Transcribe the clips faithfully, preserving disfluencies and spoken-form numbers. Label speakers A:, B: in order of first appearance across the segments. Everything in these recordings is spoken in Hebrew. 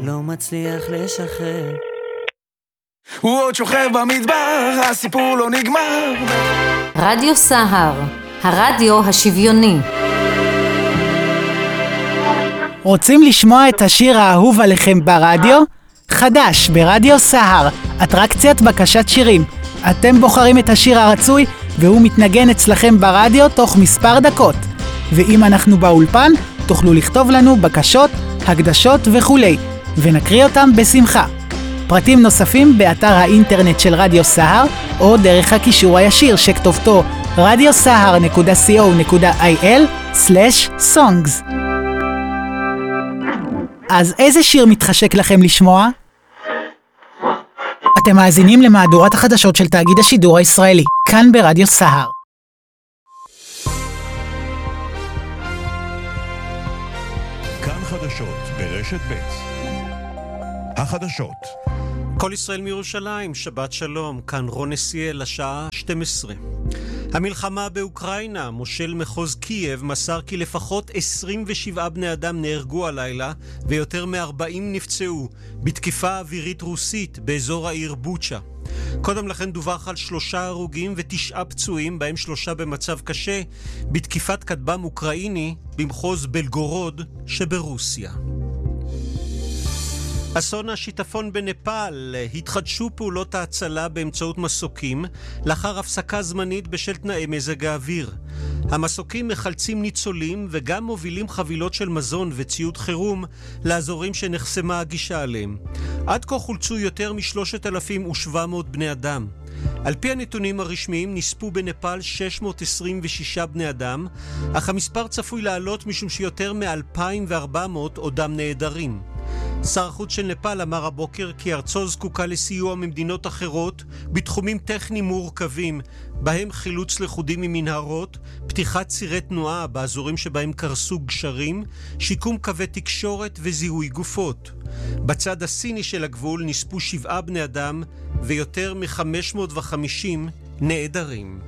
A: לא מצליח לשחרר.
B: הוא עוד שוכב במדבר, הסיפור לא נגמר.
C: רדיו סהר, הרדיו השוויוני.
D: רוצים לשמוע את השיר האהוב עליכם ברדיו? חדש ברדיו סהר, אטרקציית בקשת שירים. אתם בוחרים את השיר הרצוי והוא מתנגן אצלכם ברדיו תוך מספר דקות. ואם אנחנו באולפן, תוכלו לכתוב לנו בקשות, הקדשות וכולי, ונקריא אותם בשמחה. פרטים נוספים באתר האינטרנט של רדיו סהר, או דרך הקישור הישיר שכתובתו רדיו סהר נקודה סי או נקודה איי אל סלש סונגס. אז איזה שיר מתחשק לכם לשמוע? אתם מאזינים למהדורת החדשות של תאגיד השידור הישראלי, כאן ברדיו סהר.
E: כאן חדשות ברשת ב'. החדשות.
F: כל ישראל מירושלים, שבת שלום, כאן רון נסיאל, השעה שתים עשרה. המלחמה באוקראינה, מושל מחוז קייב מסר כי לפחות עשרים ושבעה בני אדם נהרגו הלילה ויותר מ-ארבעים נפצעו בתקיפה אווירית רוסית באזור העיר בוצ'ה. קודם לכן דווח על שלושה הרוגים ותשעה פצועים, בהם שלושה במצב קשה, בתקיפת כטב"ם אוקראיני במחוז בלגורוד שברוסיה. אסון השיטפון בנפאל, התחדשו פעולות ההצלה באמצעות מסוקים לאחר הפסקה זמנית בשל תנאי מזג האוויר. המסוקים מחלצים ניצולים וגם מובילים חבילות של מזון וציוד חירום לאזורים שנחסמה הגישה עליהם. עד כה חולצו יותר מ-שלושת אלפים ושבע מאות בני אדם. על פי הנתונים הרשמיים נספו בנפאל שש מאות עשרים ושישה בני אדם, אך המספר צפוי לעלות משום שיותר מ-אלפיים וארבע מאות עודם נעדרים. שר החוץ של נפאל אמר הבוקר כי ארצו זקוקה לסיוע ממדינות אחרות בתחומים טכניים מורכבים, בהם חילוץ לכודים ממנהרות, פתיחת צירי תנועה באזורים שבהם קרסו גשרים, שיקום קווי תקשורת וזיהוי גופות. בצד הסיני של הגבול נספו שבעה בני אדם ויותר מ-חמש מאות וחמישים נעדרים.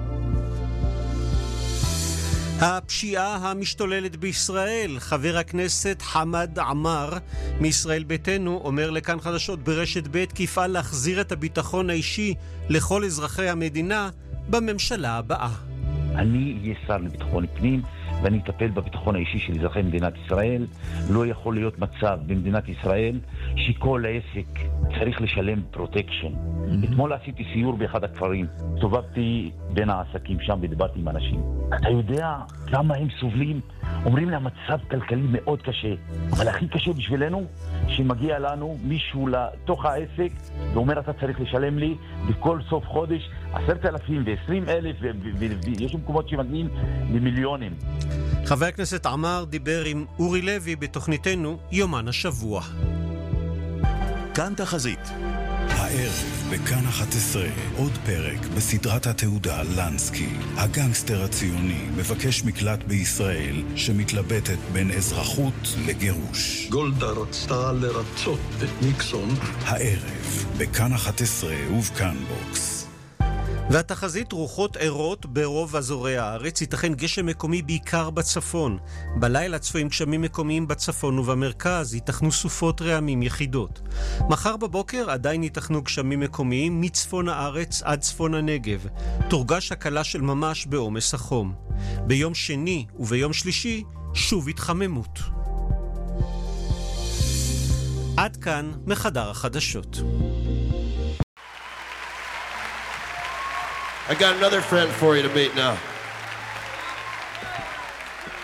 F: הפשיעה המשתוללת בישראל, חבר הכנסת חמד עמר מישראל ביתנו אומר לכאן חדשות ברשת ב' כי יפעל להחזיר את הביטחון האישי לכל אזרחי המדינה בממשלה הבאה.
G: אני אהיה שר לביטחון פנים ואני אטפל בביטחון האישי של אזרחי מדינת ישראל. לא יכול להיות מצב במדינת ישראל שכל העסק צריך לשלם פרוטקשן. Mm-hmm. אתמול עשיתי סיור באחד הכפרים, סובבתי בין העסקים שם ודיברתי עם אנשים. אתה יודע כמה הם סובלים? אומרים לה מצב כלכלי מאוד קשה, אבל הכי קשה בשבילנו שמגיע לנו מישהו לתוך העסק ואומר אתה צריך לשלם לי בכל סוף חודש עשרת אלפים ועשרים אלף, ויש מקומות שמגיעים למיליונים.
F: חבר הכנסת עמר דיבר עם אורי לוי בתוכניתנו יומן השבוע.
E: כאן תחזית. הערב בכאן אחת עשרה עוד פרק בסדרת התעודה לנסקי. הגנגסטר הציוני מבקש מקלט בישראל שמתלבטת בין אזרחות לגירוש.
H: גולדה רצתה לרצות את ניקסון.
E: הערב בכאן אחת עשרה ובכאן בוקס.
F: והתחזית רוחות ערות ברוב אזורי הארץ, ייתכן גשם מקומי בעיקר בצפון. בלילה צפויים גשמים מקומיים בצפון ובמרכז, ייתכנו סופות רעמים יחידות. מחר בבוקר עדיין ייתכנו גשמים מקומיים מצפון הארץ עד צפון הנגב. תורגש הקלה של ממש בעומס החום. ביום שני וביום שלישי שוב התחממות. עד כאן מחדר החדשות.
I: I got another friend for you to meet now.